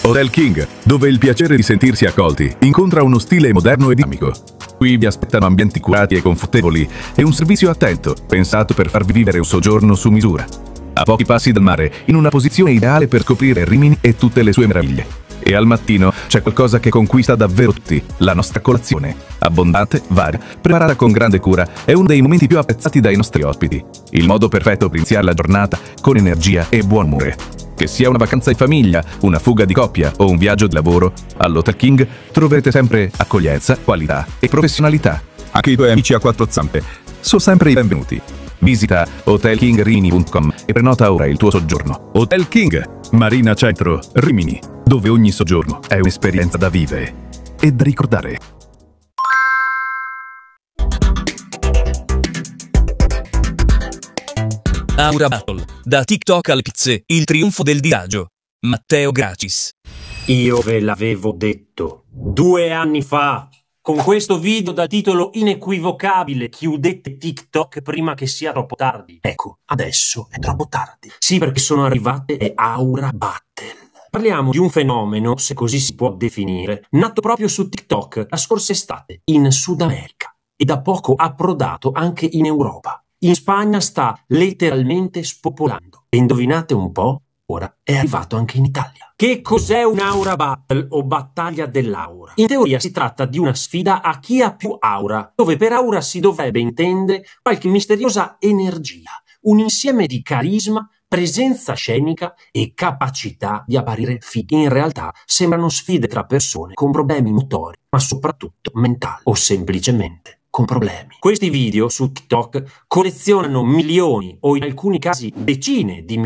Hotel King, dove il piacere di sentirsi accolti incontra uno stile moderno e dinamico. Qui vi aspettano ambienti curati e confortevoli e un servizio attento, pensato per farvi vivere un soggiorno su misura. A pochi passi dal mare, in una posizione ideale per scoprire Rimini e tutte le sue meraviglie. E al mattino c'è qualcosa che conquista davvero tutti, la nostra colazione. Abbondante, varia, preparata con grande cura, è uno dei momenti più apprezzati dai nostri ospiti. Il modo perfetto per iniziare la giornata con energia e buon umore. Che sia una vacanza in famiglia, una fuga di coppia o un viaggio di lavoro, all'Hotel King troverete sempre accoglienza, qualità e professionalità. Anche i tuoi amici a quattro zampe sono sempre i benvenuti. Visita hotelkingrimini.com e prenota ora il tuo soggiorno. Hotel King, Marina Centro, Rimini, dove ogni soggiorno è un'esperienza da vivere e da ricordare. Aura Battle, da TikTok alle pizze, il trionfo del disagio. Matteo Gracis. Io ve l'avevo detto 2 anni fa. Con questo video dal titolo inequivocabile: chiudete TikTok prima che sia troppo tardi. Ecco, adesso è troppo tardi. Sì, perché sono arrivate le Aura Battle. Parliamo di un fenomeno, se così si può definire, nato proprio su TikTok la scorsa estate in Sud America e da poco approdato anche in Europa. In Spagna sta letteralmente spopolando. E indovinate un po'? Ora è arrivato anche in Italia. Che cos'è un'Aura Battle o battaglia dell'aura? In teoria si tratta di una sfida a chi ha più aura, dove per aura si dovrebbe intendere qualche misteriosa energia, un insieme di carisma, presenza scenica e capacità di apparire fighi. In realtà sembrano sfide tra persone con problemi motori, ma soprattutto mentali o semplicemente con problemi. Questi video su TikTok collezionano milioni o in alcuni casi decine di